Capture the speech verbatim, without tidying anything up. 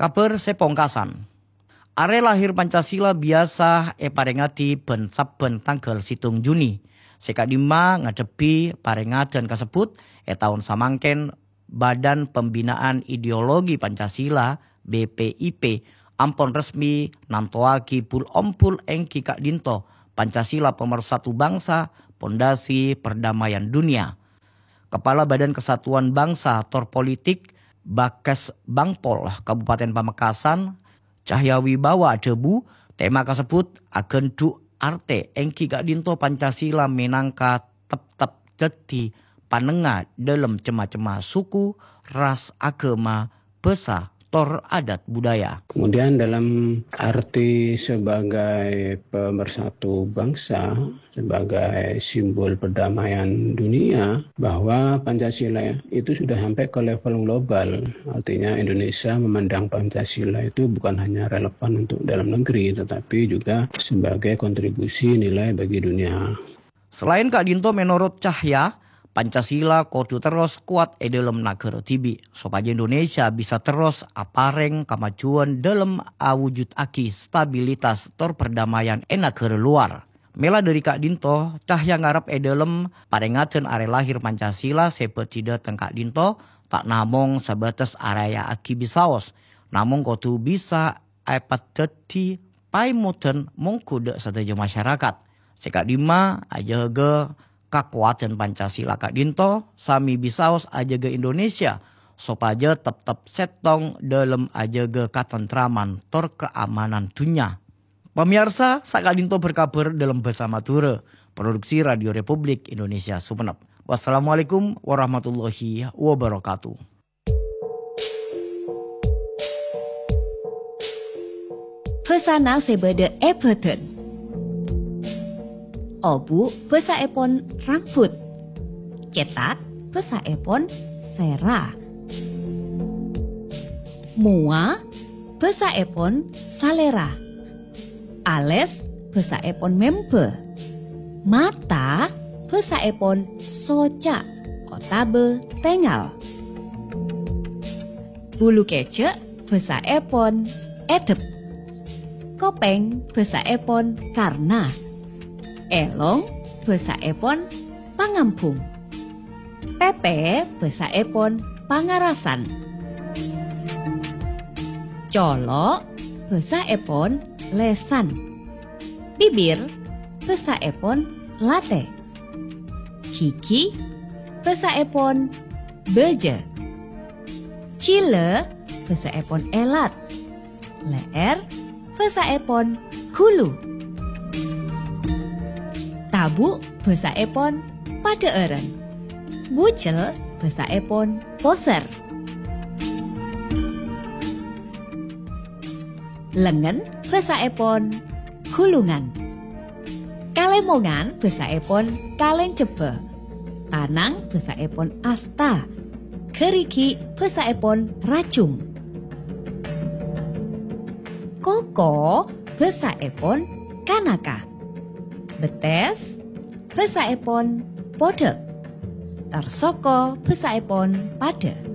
Kabar sepongkasan. Are lahir Pancasila biasa e parengati ben saben tanggal situng Juni. Sekadima ngadepi parengadan kasebut e tahun samangken Badan Pembinaan Ideologi Pancasila B P I P ampun resmi nantoaki pul ompul engki Kak Dinto Pancasila pemersatu bangsa pondasi perdamaian dunia. Kepala Badan Kesatuan Bangsa Tor Politik Bakes Bangpol Kabupaten Pamekasan Cahyawibawa Debu tema kasebut agen du arte engki Kak Dinto Pancasila minangka tep-tep jadi panengah dalam cema-cema suku, ras, agama, besa, tor adat budaya. Kemudian dalam arti sebagai pemersatu bangsa, sebagai simbol perdamaian dunia, bahwa Pancasila itu sudah sampai ke level global. Artinya Indonesia memandang Pancasila itu bukan hanya relevan untuk dalam negeri, tetapi juga sebagai kontribusi nilai bagi dunia. Selain Kak Dinto menurut Cahya, Pancasila kudu terus kuat e dalam nagara tibi supaya Indonesia bisa terus apareng kemajuan dalam awujud aki stabilitas tor perdamaian e nagara luar. Mela dari Kak Dinto, Cahya ngarep e dalam parengaden are lahir Pancasila seperti dateng Kak Dinto tak namung sebatas area aki bisaos, namun kudu bisa epat dadi paimutan mongkude sateja masyarakat. Sekak dima aja ge kekuatan Pancasila Kak Dinto sami bisaos aja ke Indonesia supaya tetap setong dalam aja ke katentraman tor keamanan dunia. Pemirsa, Kak Dinto berkabar dalam bahasa Madura, produksi Radio Republik Indonesia Sumenep. Wassalamualaikum warahmatullahi wabarakatuh. Pesana sebede epeten. Obu besa epon rambut. Cetak besa epon sera. Mua besa epon salera. Ales besa epon mempe. Mata besa epon soca. Otabe tengal. Bulu kecek besa epon edep. Kopeng besa epon karna. Elong basa epon pangampung. Pepe basa epon pangarasan. Colo basa epon lesan. Bibir basa epon late. Kiki basa epon beje. Cile basa epon elat. Leer basa epon kulu. Tabu basa epon pada eren. Bucel basa epon poser. Lengan basa epon kulungan. Kalemongan basa epon kaleng cepe. Tanang basa epon asta. Keriki basa epon racung. Koko basa epon kanaka. Betes basa epon podek. Tarsoko basa epon pade.